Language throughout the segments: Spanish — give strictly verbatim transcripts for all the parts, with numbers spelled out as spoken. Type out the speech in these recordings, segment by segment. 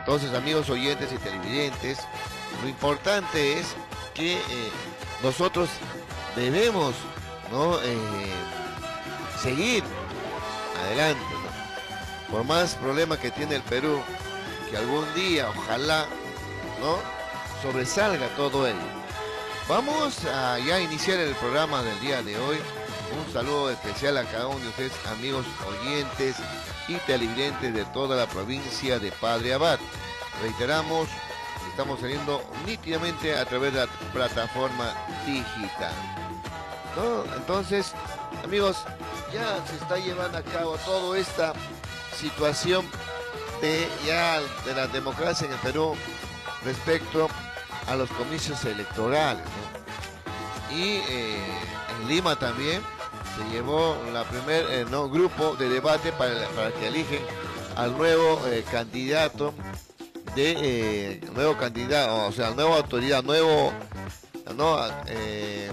Entonces, amigos oyentes y televidentes, lo importante es que eh, nosotros debemos, ¿no? eh, seguir adelante, ¿no? Por más problemas que tiene el Perú, que algún día, ojalá, ¿no?, sobresalga todo ello. Vamos a ya iniciar el programa del día de hoy. Un saludo especial a cada uno de ustedes, amigos oyentes y televidentes de toda la provincia de Padre Abad. Reiteramos, estamos saliendo nítidamente a través de la plataforma digital, ¿no? Entonces, amigos, ya se está llevando a cabo toda esta situación de ya de la democracia en el Perú respecto a los comicios electorales, ¿no? Y eh, en Lima también se llevó la primer eh, no, grupo de debate para, para que eligen al nuevo eh, candidato de eh, nuevo candidato, o sea, nueva autoridad, nuevo no, eh,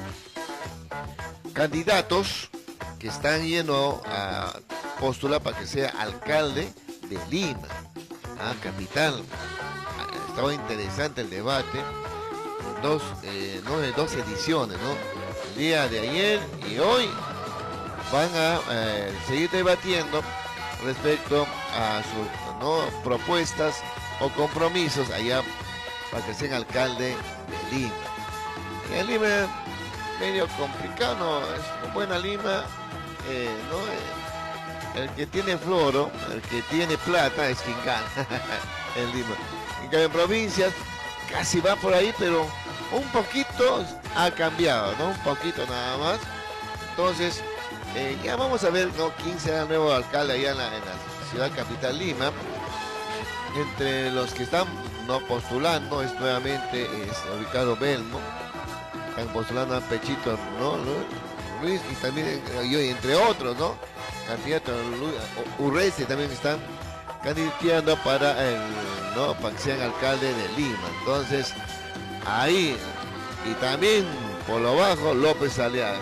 candidatos que están yendo a postular para que sea alcalde de Lima, ah, capital. Estaba interesante el debate, dos, eh, no, dos ediciones, ¿no? El día de ayer y hoy van a eh, seguir debatiendo respecto a sus, ¿no?, propuestas o compromisos allá para que sea alcalde de Lima. Y el Lima es medio complicado, ¿no? Es buena Lima, eh, ¿no? Eh, el que tiene floro, el que tiene plata es quien gana en Lima. En cambio, en provincias casi va por ahí, pero un poquito ha cambiado, ¿no? Un poquito nada más. Entonces, eh, ya vamos a ver, ¿no?, quién será el nuevo alcalde allá en la, en la ciudad capital Lima. Entre los que están no postulando es nuevamente es Ricardo Belmo, están postulando a Pechito, ¿no?, Luis, y también yo, entre otros, ¿no?, candidato Urresti también están candidateando para el, ¿no?, para que sean alcalde de Lima. Entonces, ahí, y también por lo bajo, López Aliaga.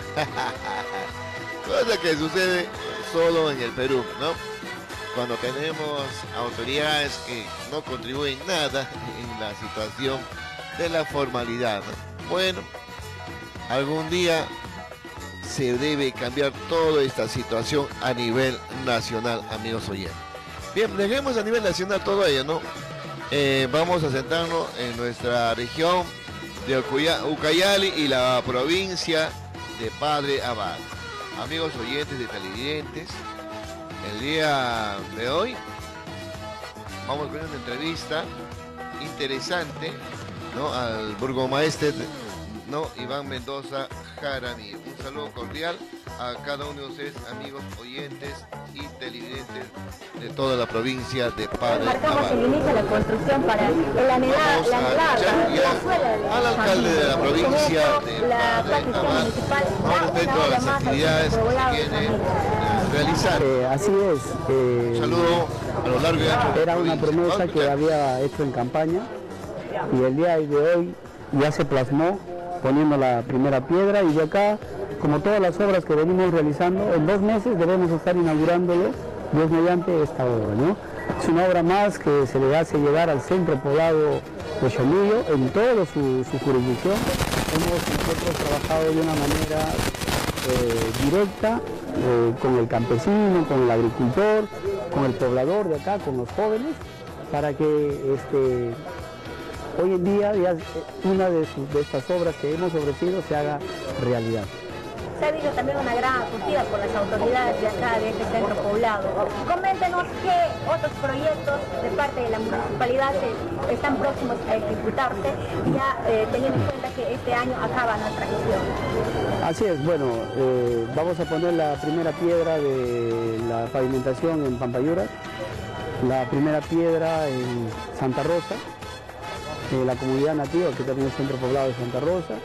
Cosa que sucede solo en el Perú, ¿no? Cuando tenemos autoridades que no contribuyen nada en la situación de la formalidad, ¿no? Bueno, algún día se debe cambiar toda esta situación a nivel nacional, amigos oyentes. Bien, dejemos a nivel nacional todo ello, ¿no? Eh, vamos a centrarnos en nuestra región de Ucuya, Ucayali y la provincia de Padre Abad. Amigos oyentes de televidentes, el día de hoy vamos a ver una entrevista interesante, ¿no?, al burgomaestre, ¿no?, Iván Mendoza Jaramillo. Un saludo cordial a cada uno de ustedes, amigos oyentes y televidentes de toda la provincia de Padre Abad. Marcamos el inicio de la construcción para el anhelado, la anhelada al alcalde de la provincia de Padre Abad con respecto a las actividades que viene a realizar. Eh, así es. Eh, Un saludo a lo largo y ancho de la Era una provincia. promesa que había hecho en campaña y el día de hoy ya se plasmó poniendo la primera piedra, y de acá, como todas las obras que venimos realizando, en dos meses debemos estar inaugurándolo, Dios mediante, esta obra, ¿no? Es una obra más que se le hace llegar al centro poblado de Xomillo en toda su, su jurisdicción. Hemos nosotros trabajado de una manera eh, directa eh, con el campesino, con el agricultor, con el poblador de acá, con los jóvenes, para que este, hoy en día ya una de, sus, de estas obras que hemos ofrecido se haga realidad. Se ha habido también una gran acogida por las autoridades de acá, de este centro poblado. Coméntenos qué otros proyectos de parte de la municipalidad se, están próximos a ejecutarse, ya eh, teniendo en cuenta que este año acaba nuestra gestión. Así es, bueno, eh, vamos a poner la primera piedra de la pavimentación en Pampayuras, la primera piedra en Santa Rosa, en la comunidad nativa, que también es el centro poblado de Santa Rosa,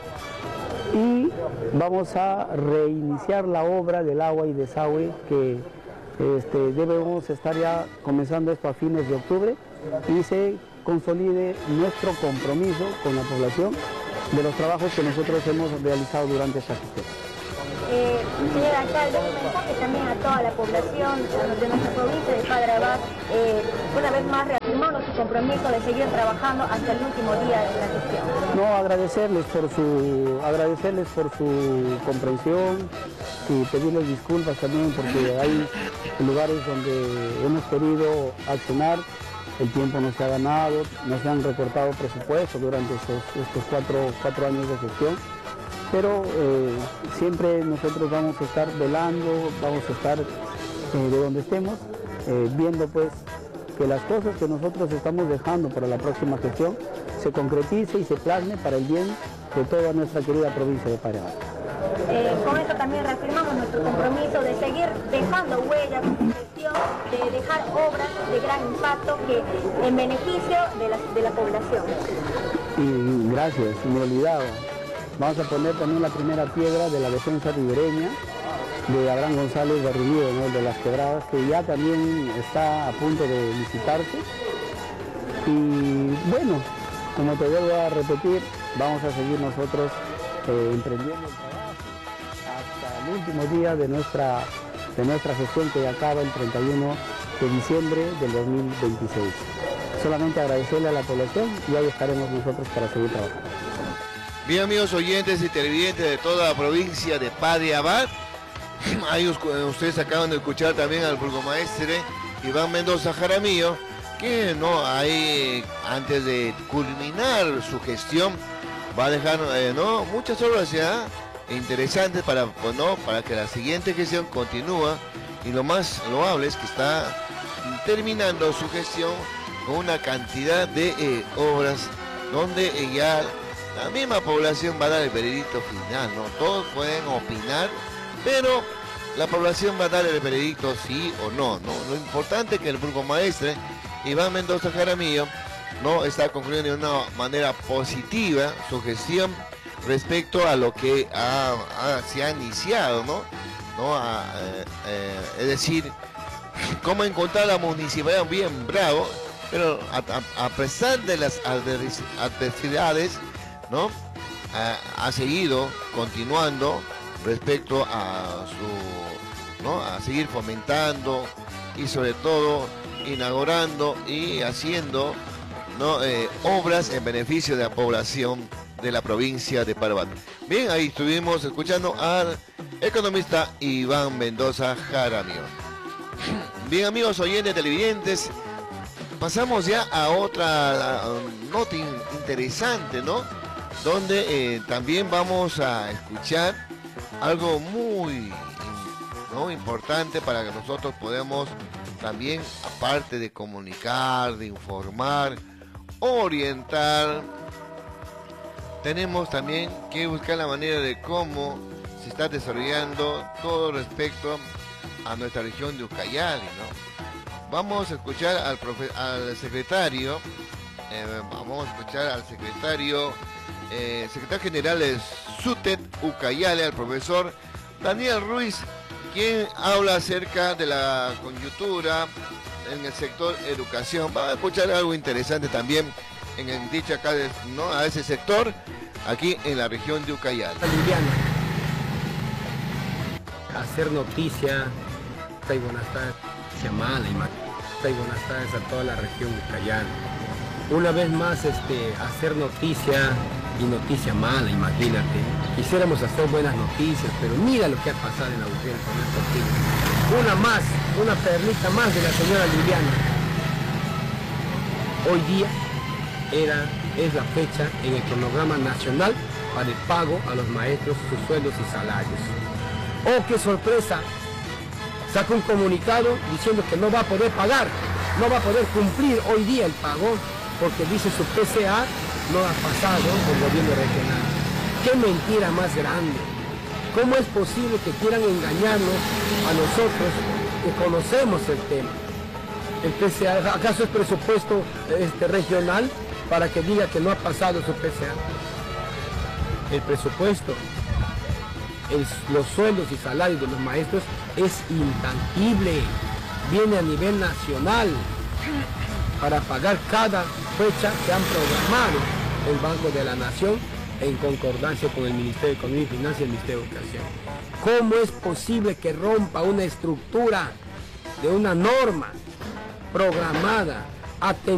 y vamos a reiniciar la obra del agua y desagüe que este, debemos estar ya comenzando esto a fines de octubre y se consolide nuestro compromiso con la población de los trabajos que nosotros hemos realizado durante esta gestión. Eh, señor alcalde, un mensaje también a toda la población de nuestra provincia de Padre Abad, eh, una vez más reafirmar reafirmando su compromiso de seguir trabajando hasta el último día de la gestión. No, agradecerles por su, agradecerles por su comprensión y pedirles disculpas también porque hay lugares donde hemos querido accionar, el tiempo no se ha ganado, no se han recortado presupuestos durante estos, estos cuatro, cuatro años de gestión, pero eh, siempre nosotros vamos a estar velando, vamos a estar eh, de donde estemos, eh, viendo pues que las cosas que nosotros estamos dejando para la próxima gestión se concretice y se plasme para el bien de toda nuestra querida provincia de Paraguay. Eh, con esto también reafirmamos nuestro compromiso de seguir dejando huellas en gestión, de dejar obras de gran impacto que en beneficio de la, de la población. Y gracias, me olvidaba. Vamos a poner también la primera piedra de la defensa ribereña de Abraham González Barrillo, ¿no? De las Quebradas, que ya también está a punto de licitarse. Y bueno, como te vuelvo a repetir, vamos a seguir nosotros eh, emprendiendo el trabajo hasta el último día de nuestra, de nuestra gestión que acaba el treinta y uno de diciembre del dos mil veintiséis. Solamente agradecerle a la población y ahí estaremos nosotros para seguir trabajando. Bien, amigos oyentes y televidentes de toda la provincia de Padre Abad, ahí ustedes acaban de escuchar también al burgomaestre Iván Mendoza Jaramillo, que no hay, antes de culminar su gestión, va a dejar eh, no muchas obras ya interesantes para, pues, no, para que la siguiente gestión continúe, y lo más loable es que está terminando su gestión con una cantidad de eh, obras donde eh, ya la misma población va a dar el veredicto final, ¿no? Todos pueden opinar, pero la población va a dar el veredicto sí o no, ¿no? Lo importante es que el burgomaestre Iván Mendoza Jaramillo no está concluyendo de una manera positiva su gestión respecto a lo que ha, ha, se ha iniciado, ¿no? ¿No? A, eh, eh, es decir, cómo encontrar la municipalidad bien bravo, pero a, a, a pesar de las adversidades, ¿no? Ha, ha seguido continuando respecto a su, ¿no? A seguir fomentando y sobre todo inaugurando y haciendo, ¿no? eh, obras en beneficio de la población de la provincia de Paraguay. Bien, ahí estuvimos escuchando al economista Iván Mendoza Jaramillo. Bien, amigos oyentes televidentes, pasamos ya a otra nota interesante, ¿no? Donde eh, también vamos a escuchar algo muy, ¿no? importante para que nosotros podamos también, aparte de comunicar, de informar, orientar, tenemos también que buscar la manera de cómo se está desarrollando todo respecto a nuestra región de Ucayali, ¿no? Vamos a escuchar al, profe, al secretario, eh, vamos a escuchar al secretario, eh, secretario general de SUTEP Ucayali, al profesor Daniel Ruiz, quien habla acerca de la coyuntura en el sector educación. Vamos a escuchar algo interesante también en el dicho acá, de, ¿no? a ese sector, aquí en la región de Ucayali. Liliana, hacer noticia, buenas tardes, llamada y buenas tardes a toda la región de Ucayali. Una vez más, este, hacer noticia y noticia mala, imagínate. Quisiéramos hacer buenas noticias, pero mira lo que ha pasado en la región con estos chicos. Una más, una perlita más de la señora Liliana. Hoy día era, es la fecha en el cronograma nacional para el pago a los maestros sus sueldos y salarios. ¡Oh, qué sorpresa! Saca un comunicado diciendo que no va a poder pagar, no va a poder cumplir hoy día el pago, porque dice su P C A no ha pasado el gobierno regional. ¡Qué mentira más grande! ¿Cómo es posible que quieran engañarnos a nosotros que conocemos el tema? ¿El P C A acaso es presupuesto este, regional para que diga que no ha pasado su P C A? El presupuesto, el, los sueldos y salarios de los maestros es intangible, viene a nivel nacional para pagar cada fecha que han programado el Banco de la Nación en concordancia con el Ministerio de Economía y Finanzas y el Ministerio de Educación. ¿Cómo es posible que rompa una estructura de una norma programada,